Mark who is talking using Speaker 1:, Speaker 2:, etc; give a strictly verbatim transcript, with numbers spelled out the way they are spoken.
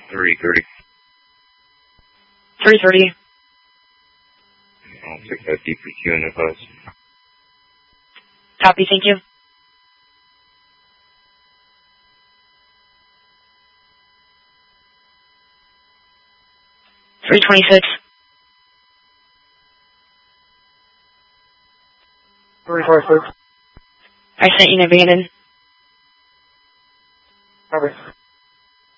Speaker 1: three thirty.
Speaker 2: three thirty.
Speaker 1: six fifty for Q and F S.
Speaker 2: Copy, thank you. three twenty-six.
Speaker 3: three twenty-six.
Speaker 2: I sent you an abandoned.